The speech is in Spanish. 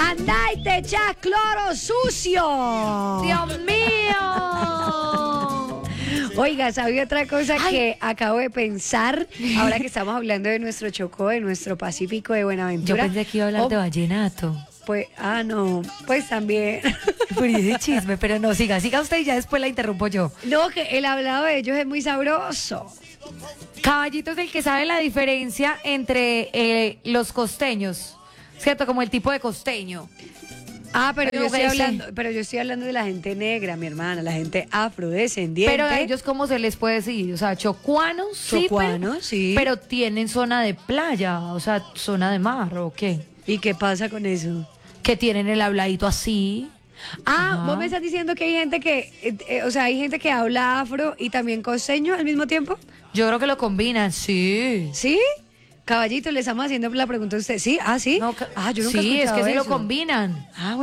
Andá y te echás cloro sucio. ¡Dios mío! Oiga, ¿sabía otra cosa que acabo de pensar? Ahora que estamos hablando de nuestro Chocó, de nuestro Pacífico de Yo Buenaventura. pensé que iba a hablar de vallenato. Pues, no, pues también. Pero de chisme, pero no, siga usted y ya después la interrumpo yo. No, que el hablado de ellos es muy sabroso. Caballito es el que sabe la diferencia entre los costeños, ¿cierto? Como el tipo de costeño. Pero Pero yo estoy hablando de la gente negra, mi hermana, la gente afrodescendiente. Pero a ellos, ¿cómo se les puede decir? O sea, chocuanos, Chocuanos, sí. Pero tienen zona de playa, o sea, zona de mar, ¿o qué? ¿Y qué pasa con eso? Que tienen el habladito así. Ajá. ¿Vos me estás diciendo que hay gente que, hay gente que habla afro y también costeño al mismo tiempo? Yo creo que lo combinan, sí. ¿Sí? Caballito, le estamos haciendo la pregunta a usted. ¿Sí? ¿Ah, sí? No, yo nunca he sí, es que escuchado sí lo eso. combinan. Ah,